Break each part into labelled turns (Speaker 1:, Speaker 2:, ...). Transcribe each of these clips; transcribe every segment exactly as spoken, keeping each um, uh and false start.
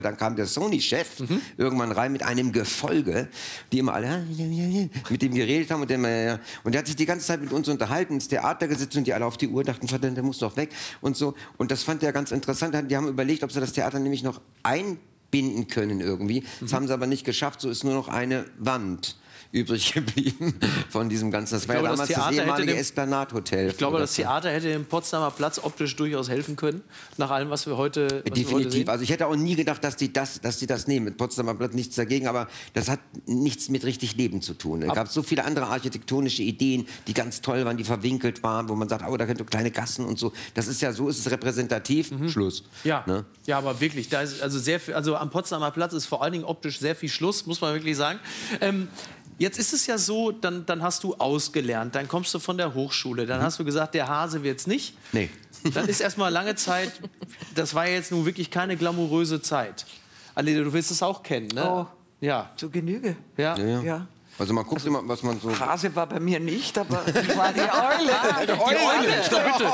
Speaker 1: Dann kam der Sony-Chef mhm. irgendwann rein mit einem Gefolge, die immer alle mit dem geredet haben. Und der, und der hat sich die ganze Zeit mit uns unterhalten, ins Theater gesetzt und die alle auf die Uhr dachten, verdammt, der muss doch weg und so. Und das fand er ganz interessant. Die haben überlegt, ob sie das Theater nämlich noch einbinden können irgendwie. Das mhm. haben sie aber nicht geschafft. So ist nur noch eine Wand übrig geblieben von diesem Ganzen. Das war ja damals das, das ehemalige Esplanade-Hotel.
Speaker 2: Ich glaube, das Theater hätte dem Potsdamer Platz optisch durchaus helfen können, nach allem, was wir heute was
Speaker 1: Definitiv.
Speaker 2: Wir heute sehen.
Speaker 1: Also ich hätte auch nie gedacht, dass die das, dass die das nehmen. Mit Potsdamer Platz nichts dagegen, aber das hat nichts mit richtig Leben zu tun. Es gab so viele andere architektonische Ideen, die ganz toll waren, die verwinkelt waren, wo man sagt, oh, da könnte kleine Gassen und so. Das ist ja so, ist es repräsentativ. Mhm. Schluss.
Speaker 2: Ja,
Speaker 1: ne?
Speaker 2: Ja, aber wirklich, da ist also sehr viel, also am Potsdamer Platz ist vor allen Dingen optisch sehr viel Schluss, muss man wirklich sagen. Ähm, Jetzt ist es ja so, dann, dann hast du ausgelernt, dann kommst du von der Hochschule, dann mhm. hast du gesagt, der Hase wird's nicht.
Speaker 1: Nee.
Speaker 2: Dann ist erstmal lange Zeit, das war jetzt nun wirklich keine glamouröse Zeit. Alida, du willst es auch kennen, ne?
Speaker 3: Oh,
Speaker 2: ja.
Speaker 3: Zu Genüge.
Speaker 2: Ja.
Speaker 1: Ja, ja.
Speaker 3: ja.
Speaker 1: Also man guckt also, immer, was man so...
Speaker 3: Hase war bei mir nicht, aber ich war die Eule.
Speaker 2: Ah, die Eule, Stopp, bitte.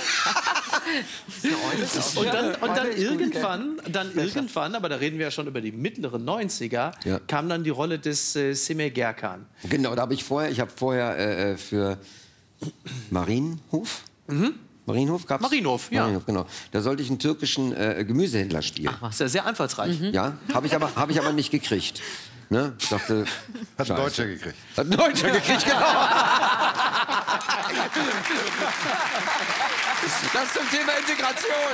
Speaker 2: Und dann, und dann irgendwann, dann irgendwann, aber da reden wir ja schon über die mittleren neunziger, ja. kam dann die Rolle des äh, Semir Gerkan.
Speaker 1: Genau, da habe ich vorher, ich habe vorher äh, für Marienhof, mhm. Marienhof gab's?
Speaker 2: Marienhof, ja.
Speaker 1: Marienhof, genau. Da sollte ich einen türkischen äh, Gemüsehändler spielen.
Speaker 2: Ach, ist ja sehr einfallsreich.
Speaker 1: Mhm. Ja, habe ich, aber, hab ich aber nicht gekriegt. Ne? Ich dachte,
Speaker 4: hat ein Deutscher gekriegt.
Speaker 1: Hat ein Deutscher gekriegt, genau. Das zum Thema Integration.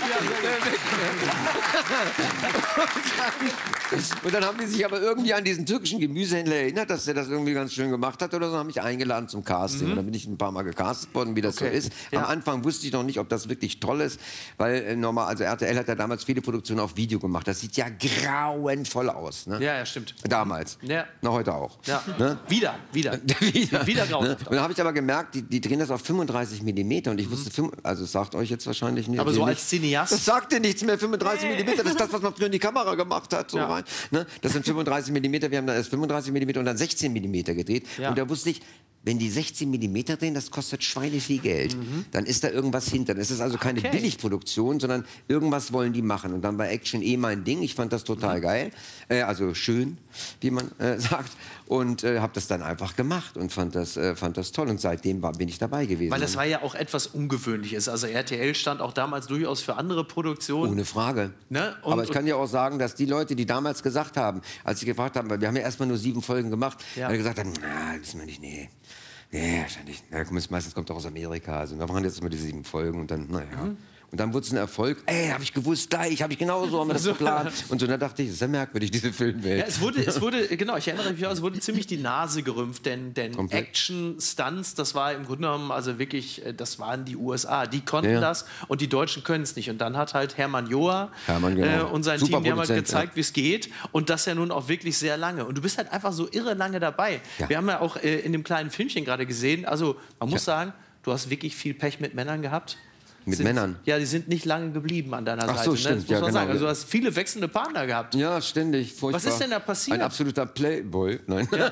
Speaker 1: Und dann haben die sich aber irgendwie an diesen türkischen Gemüsehändler erinnert, dass der das irgendwie ganz schön gemacht hat oder so, haben mich eingeladen zum Casting. Mhm. Und dann bin ich ein paar Mal gecastet worden, wie das okay. so ist. Ja. Am Anfang wusste ich noch nicht, ob das wirklich toll ist, weil äh, normal, also R T L hat ja damals viele Produktionen auf Video gemacht. Das sieht ja grauenvoll aus. Ne?
Speaker 2: Ja, ja, stimmt.
Speaker 1: Damals.
Speaker 2: Ja.
Speaker 1: Na, heute auch.
Speaker 2: Ja.
Speaker 1: Ne?
Speaker 2: Wieder, wieder.
Speaker 1: wieder.
Speaker 2: Wieder grau.
Speaker 1: Ne? Und dann habe ich aber gemerkt, die, die drehen das auf fünfunddreißig Millimeter und ich wusste, mhm. also es sagt euch jetzt wahrscheinlich nicht.
Speaker 2: Aber so
Speaker 1: nicht,
Speaker 2: als Cineast?
Speaker 1: Das sagt dir nichts mehr, fünfunddreißig Millimeter, das ist das, was man früher in die Kamera gemacht hat. So ja. rein, ne? Das sind fünfunddreißig Millimeter, wir haben dann erst fünfunddreißig Millimeter und dann sechzehn Millimeter gedreht. Ja. Und da wusste ich, wenn die sechzehn Millimeter drehen, das kostet Schweine viel Geld. Mhm. Dann ist da irgendwas hinter. Das ist also keine okay. Billigproduktion, sondern irgendwas wollen die machen. Und dann war Action eh mein Ding. Ich fand das total mhm. geil. Äh, also schön, wie man äh, sagt. Und äh, habe das dann einfach gemacht und fand das, äh, fand das toll. Und seitdem war, bin ich dabei gewesen.
Speaker 2: Weil das war ja auch etwas Ungewöhnliches. Also R T L stand auch damals durchaus für andere Produktionen.
Speaker 1: Ohne Frage.
Speaker 2: Ne? Und,
Speaker 1: aber ich kann ja auch sagen, dass die Leute, die damals gesagt haben, als sie gefragt haben, weil wir haben ja erstmal nur sieben Folgen gemacht, ja. weil gesagt haben, na, wissen wir nicht, nee. Nee, wahrscheinlich. Ja, meistens kommt auch aus Amerika. Also wir machen jetzt immer diese sieben Folgen und dann, naja. Mhm. Und dann wurde es ein Erfolg. Ey, habe ich gewusst, gleich, habe ich genauso, haben wir das geplant. Und so, da dachte ich, das ist ja merkwürdig, diese Filmwelt.
Speaker 2: Ja, es wurde, es wurde, genau, ich erinnere mich auch, es wurde ziemlich die Nase gerümpft, denn, denn Action-Stunts, das war im Grunde genommen, also wirklich, das waren die U S A. Die konnten ja. das und die Deutschen können es nicht. Und dann hat halt Hermann Joa
Speaker 1: Hermann, genau.
Speaker 2: äh, und sein Super Team, die haben halt gezeigt, ja. wie es geht. Und das ja nun auch wirklich sehr lange. Und du bist halt einfach so irre lange dabei. Ja. Wir haben ja auch äh, in dem kleinen Filmchen gerade gesehen, also man muss ja. sagen, du hast wirklich viel Pech mit Männern gehabt.
Speaker 1: Mit
Speaker 2: sind,
Speaker 1: Männern?
Speaker 2: Ja, die sind nicht lange geblieben an deiner
Speaker 1: Ach
Speaker 2: Seite.
Speaker 1: so,
Speaker 2: ne?
Speaker 1: stimmt.
Speaker 2: Das muss
Speaker 1: ja,
Speaker 2: man
Speaker 1: genau.
Speaker 2: sagen. Also du hast viele wechselnde Partner gehabt.
Speaker 1: Ja, ständig. Furchtbar.
Speaker 2: Was ist denn da passiert?
Speaker 1: Ein absoluter Playboy. Nein.
Speaker 2: Ja.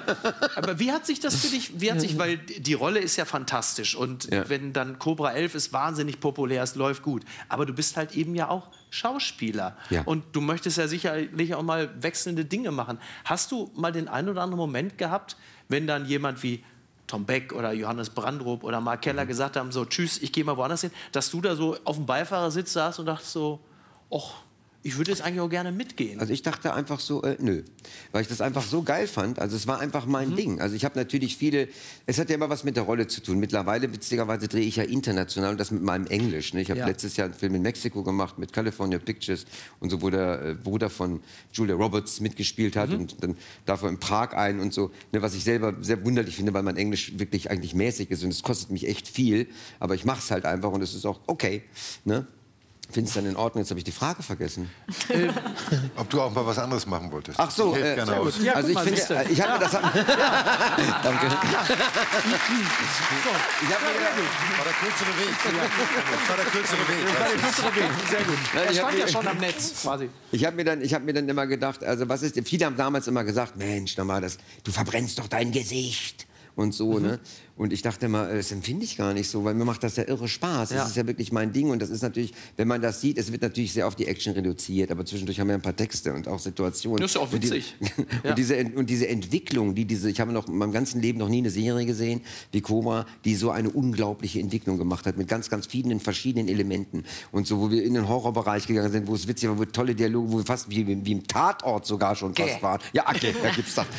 Speaker 2: Aber wie hat sich das für dich, wie hat sich, weil die Rolle ist ja fantastisch und ja. wenn dann Cobra elf ist wahnsinnig populär, es läuft gut. Aber du bist halt eben ja auch Schauspieler. Ja. Und du möchtest ja sicherlich auch mal wechselnde Dinge machen. Hast du mal den einen oder anderen Moment gehabt, wenn dann jemand wie Tom Beck oder Johannes Brandrup oder Mark Keller mhm. gesagt haben, so, tschüss, ich gehe mal woanders hin, dass du da so auf dem Beifahrersitz saßt und dachtest so, och, ich würde jetzt eigentlich auch gerne mitgehen.
Speaker 1: Also ich dachte einfach so, äh, nö, weil ich das einfach so geil fand. Also es war einfach mein mhm. Ding. Also ich habe natürlich viele, es hat ja immer was mit der Rolle zu tun. Mittlerweile, witzigerweise, drehe ich ja international und das mit meinem Englisch. Ne? Ich habe ja. letztes Jahr einen Film in Mexiko gemacht mit California Pictures und so, wo der äh, Bruder von Julia Roberts mitgespielt hat mhm. und dann dafür in Prag ein und so. Ne? Was ich selber sehr wunderlich finde, weil mein Englisch wirklich eigentlich mäßig ist und es kostet mich echt viel. Aber ich mache es halt einfach und es ist auch okay. Ne? Findest du dann in Ordnung? Jetzt habe ich die Frage vergessen.
Speaker 4: Äh, Ob du auch mal was anderes machen wolltest.
Speaker 1: Ach so, äh,
Speaker 4: gerne aus.
Speaker 1: Ja, also ich finde, äh, ich habe mir das... Danke. Ich habe mir gedacht...
Speaker 4: War der kürzere Weg. Das war der kürzere Weg.
Speaker 2: Das war der kürzere Weg, sehr gut. Er stand ja schon am Netz, quasi.
Speaker 1: Ich habe mir, dann, hab mir dann immer gedacht, also was ist... Viele haben damals immer gesagt, Mensch, nochmal, das, du verbrennst doch dein Gesicht. Und so, mhm. ne? Und ich dachte immer, das empfinde ich gar nicht so, weil mir macht das ja irre Spaß. Das
Speaker 2: Ja.
Speaker 1: ist ja wirklich mein Ding und das ist natürlich, wenn man das sieht, es wird natürlich sehr auf die Action reduziert, aber zwischendurch haben wir ein paar Texte und auch Situationen.
Speaker 2: Das ist ja auch witzig.
Speaker 1: Und, die,
Speaker 2: Ja.
Speaker 1: und, diese, und diese Entwicklung, die diese, ich habe noch in meinem ganzen Leben noch nie eine Serie gesehen, wie Cobra, die so eine unglaubliche Entwicklung gemacht hat, mit ganz, ganz vielen verschiedenen Elementen. Und so, wo wir in den Horrorbereich gegangen sind, wo es witzig war, wo tolle Dialoge, wo wir fast wie, wie im Tatort sogar schon fast
Speaker 3: Okay.
Speaker 1: waren. Ja, okay, da gibt's das.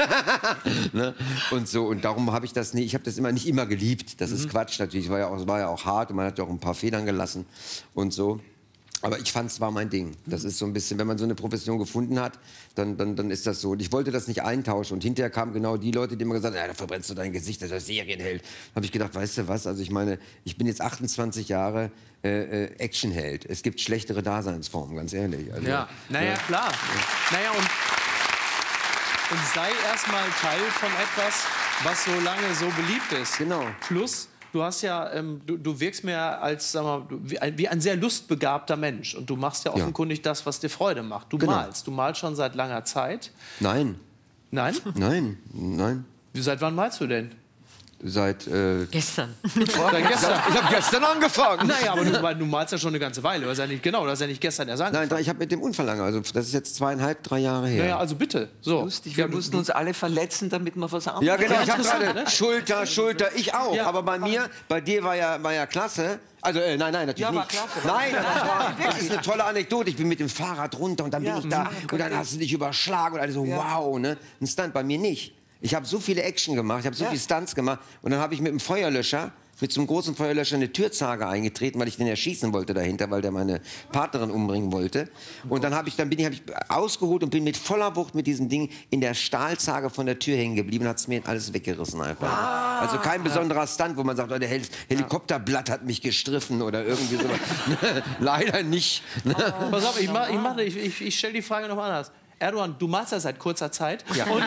Speaker 1: Ne? Und so, und darum habe ich das nie, ich habe das immer nicht immer geliebt. Das ist Quatsch natürlich, es war ja auch, es war ja auch hart und man hat ja auch ein paar Federn gelassen und so. Aber ich fand, es war mein Ding. Das ist so ein bisschen, wenn man so eine Profession gefunden hat, dann, dann, dann ist das so. Und ich wollte das nicht eintauschen. Und hinterher kamen genau die Leute, die immer gesagt haben, ja, da verbrennst du dein Gesicht, das ist Serienheld. Da habe ich gedacht, weißt du was, also ich meine, ich bin jetzt achtundzwanzig Jahre äh, äh, Actionheld. Es gibt schlechtere Daseinsformen, ganz ehrlich. Also,
Speaker 2: Ja, naja,
Speaker 1: ja.
Speaker 2: klar. Naja, und, und sei erstmal Teil von etwas, was so lange so beliebt ist.
Speaker 1: Genau.
Speaker 2: Plus, du hast ja, ähm, du, du wirkst mir als, sag mal, du- wie ein, wie ein sehr lustbegabter Mensch. Und du machst ja offenkundig das, was dir Freude macht. Du
Speaker 1: Genau.
Speaker 2: malst. Du malst schon seit langer Zeit.
Speaker 1: Nein,
Speaker 2: Nein?
Speaker 1: nein, nein.
Speaker 2: Seit wann malst du denn?
Speaker 1: Seit, äh,
Speaker 5: Gestern.
Speaker 2: Seit gestern.
Speaker 1: ich habe gestern angefangen.
Speaker 2: Naja, aber du, du malst ja schon eine ganze Weile. Du hast ja nicht, genau, du hast ja nicht gestern erst angefangen.
Speaker 1: Nein, ich habe mit dem Unfall lange, also das ist jetzt zweieinhalb, drei Jahre her.
Speaker 2: Naja, also bitte. So.
Speaker 3: Lustig, wir
Speaker 2: Ja,
Speaker 3: mussten uns alle verletzen, damit wir was anderes
Speaker 1: Ja, genau. Ich habe
Speaker 2: interessant,
Speaker 1: gerade
Speaker 2: ne?
Speaker 1: Schulter, Schulter, ich auch.
Speaker 2: Ja.
Speaker 1: Aber bei mir, bei dir war ja, war ja klasse. Also, äh, nein, nein, natürlich
Speaker 3: Ja, war
Speaker 1: nicht.
Speaker 3: klasse.
Speaker 1: Nein, das, war, das ist eine tolle Anekdote. Ich bin mit dem Fahrrad runter und dann bin
Speaker 3: Ja,
Speaker 1: ich da.
Speaker 3: mhm.
Speaker 1: Und dann hast du dich überschlagen und alle so,
Speaker 3: Ja.
Speaker 1: wow, ne? Ein Stunt, bei mir nicht. Ich habe so viele Action gemacht, ich habe so
Speaker 3: Ja.
Speaker 1: viele Stunts gemacht. Und dann habe ich mit dem Feuerlöscher, mit so einem großen Feuerlöscher eine Türzage eingetreten, weil ich den erschießen wollte dahinter, weil der meine Partnerin umbringen wollte. Und dann habe ich, dann bin ich, hab ich ausgeholt und bin mit voller Wucht mit diesem Ding in der Stahlzage von der Tür hängen geblieben und hat es mir alles weggerissen einfach.
Speaker 3: Ah.
Speaker 1: Also kein besonderer Stunt, wo man sagt, oh, der Hel Helikopterblatt hat mich gestriffen oder irgendwie sowas. Leider nicht.
Speaker 2: Pass auf, ich, mach, ich, mach, ich, ich, ich stelle die Frage noch anders. Erdogan, du malst ja seit kurzer Zeit. Ja. Und,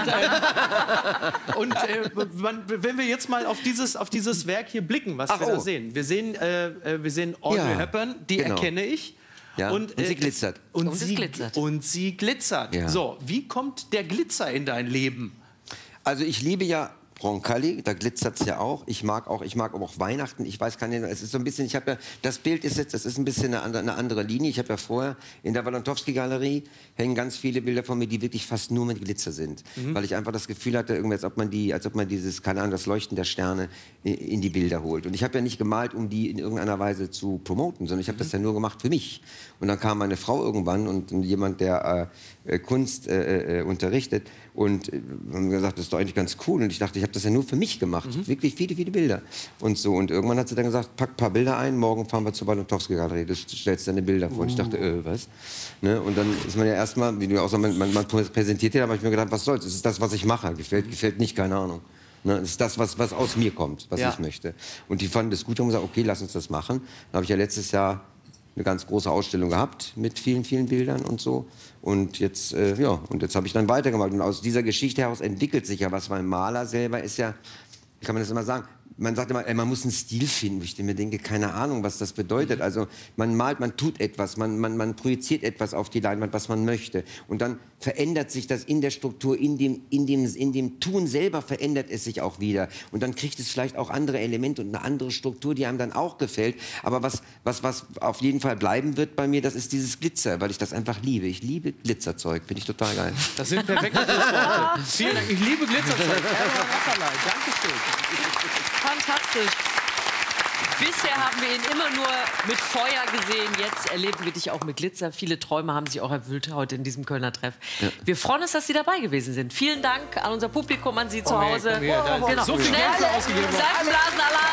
Speaker 2: ähm, und äh, man, wenn wir jetzt mal auf dieses, auf dieses Werk hier blicken, was
Speaker 1: Ach,
Speaker 2: wir
Speaker 1: oh.
Speaker 2: da sehen. Wir sehen, äh, äh, wir sehen Audrey
Speaker 1: Ja,
Speaker 2: Hepburn, die
Speaker 1: genau.
Speaker 2: erkenne ich.
Speaker 1: Ja, und sie
Speaker 2: äh,
Speaker 1: glitzert.
Speaker 2: Und,
Speaker 5: Und es
Speaker 2: sie
Speaker 5: glitzert.
Speaker 2: Und sie glitzert.
Speaker 1: Ja.
Speaker 2: So, wie kommt der Glitzer in dein Leben?
Speaker 1: Also ich liebe ja Roncalli, da glitzert es ja auch. Ich mag auch, ich mag aber auch Weihnachten. Ich weiß gar nicht, es ist so ein bisschen, ich habe ja, das Bild ist jetzt, das ist ein bisschen eine andere, eine andere Linie. Ich habe ja vorher in der Walentowski-Galerie hängen ganz viele Bilder von mir, die wirklich fast nur mit Glitzer sind.
Speaker 2: Mhm.
Speaker 1: Weil ich einfach das Gefühl hatte, irgendwie, als ob man die, als ob man dieses, keine Ahnung, das Leuchten der Sterne in, in die Bilder holt. Und ich habe ja nicht gemalt, um die in irgendeiner Weise zu promoten, sondern ich habe das ja nur gemacht für mich. Und dann kam meine Frau irgendwann und jemand, der äh, Kunst äh, äh, unterrichtet, und äh, haben gesagt, das ist doch eigentlich ganz cool. Und ich dachte, ich habe das ja nur für mich gemacht.
Speaker 2: Mhm.
Speaker 1: Wirklich viele, viele Bilder. Und so. Und irgendwann hat sie dann gesagt, pack ein paar Bilder ein, morgen fahren wir zur Walentowski-Galerie. Du stellst deine Bilder vor. Und ich dachte, äh, was? Ne? Und dann ist man ja erstmal, wie du auch sagst, man, man, man präsentiert dir, da habe ich mir gedacht, was soll's? Das ist das, was ich mache. Gefällt, gefällt nicht, keine Ahnung. Ne? Das ist das, was, was aus mir kommt, was
Speaker 2: Ja.
Speaker 1: ich möchte. Und die fanden das gut und haben gesagt, okay, lass uns das machen. Dann habe ich ja letztes Jahr eine ganz große Ausstellung gehabt mit vielen, vielen Bildern und so. Und jetzt, äh, ja, und jetzt habe ich dann weitergemacht. Und aus dieser Geschichte heraus entwickelt sich ja was, weil Maler selber ist ja, wie kann man das immer sagen, man sagt immer, ey, man muss einen Stil finden. Ich mir denke, keine Ahnung, was das bedeutet. Also man malt, man tut etwas, man, man, man projiziert etwas auf die Leinwand, was man möchte. Und dann verändert sich das in der Struktur, in dem, in dem, in dem Tun selber verändert es sich auch wieder. Und dann kriegt es vielleicht auch andere Elemente und eine andere Struktur, die einem dann auch gefällt. Aber was, was, was auf jeden Fall bleiben wird bei mir, das ist dieses Glitzer, weil ich das einfach liebe. Ich liebe Glitzerzeug, finde ich total geil.
Speaker 2: Das sind perfekte Schlussworte. Vielen Dank. Ich liebe Glitzerzeug. Erdogan Wasserlein. Dankeschön.
Speaker 5: Fantastisch. Bisher haben wir ihn immer nur mit Feuer gesehen. Jetzt erleben wir dich auch mit Glitzer. Viele Träume haben sich auch erfüllt heute in diesem Kölner Treff. Ja. Wir freuen uns, dass Sie dabei gewesen sind. Vielen Dank an unser Publikum, an Sie zu
Speaker 2: Komm her,
Speaker 5: Hause.
Speaker 2: komm her. Da ist
Speaker 5: Genau.
Speaker 2: so viel
Speaker 5: Schnell
Speaker 2: Geld für ausgegeben worden.
Speaker 5: Seifenblasen, Alarm.